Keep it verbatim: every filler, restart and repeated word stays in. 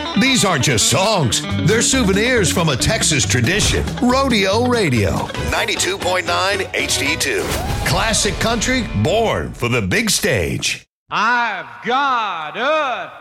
These aren't just songs. They're souvenirs from a Texas tradition. Rodeo Radio, ninety-two point nine H D two. Classic country born for the big stage. I've got a